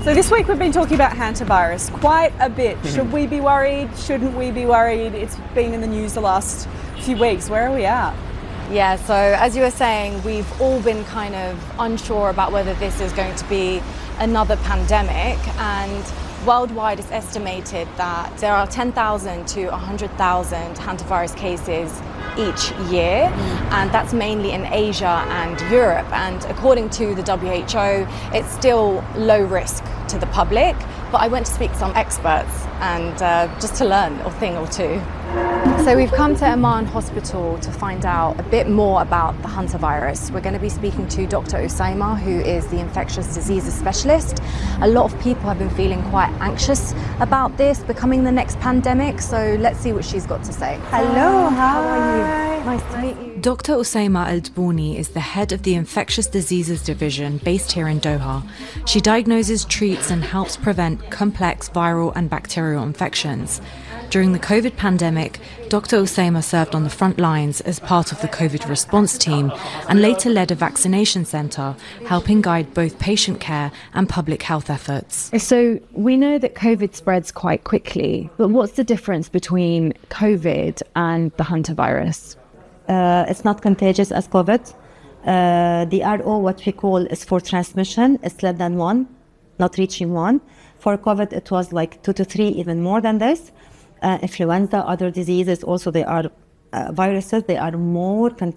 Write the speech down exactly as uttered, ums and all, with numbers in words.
So this week we've been talking about hantavirus quite a bit. Mm-hmm. Should we be worried? Shouldn't we be worried? It's been in the news the last few weeks. Where are we at? Yeah, so as you were saying, we've all been kind of unsure about whether this is going to be another pandemic, and worldwide it's estimated that there are ten thousand to one hundred thousand hantavirus cases each year, mm. and that's mainly in Asia and Europe. And according to the W H O, it's still low risk to the public, but I went to speak to some experts and uh, just to learn a thing or two. So we've come to Amman Hospital to find out a bit more about the hantavirus. We're going to be speaking to Doctor Usaima, who is the infectious diseases specialist. A lot of people have been feeling quite anxious about this becoming the next pandemic, so let's see what she's got to say. Hello, hi. How are you? Nice to meet you. Doctor Usaima Al-Dbouni is the head of the Infectious Diseases Division based here in Doha. She diagnoses, treats and helps prevent complex viral and bacterial infections. During the COVID pandemic, Doctor Usaima served on the front lines as part of the COVID response team and later led a vaccination centre, helping guide both patient care and public health efforts. So we know that COVID spreads quite quickly, but what's the difference between COVID and the hantavirus? Uh, it's not contagious as COVID. Uh, the R O, what we call, is for transmission. It's less than one, not reaching one. For COVID, it was like two to three, even more than this. Uh, influenza, other diseases, also they are uh, viruses, they are more contagious.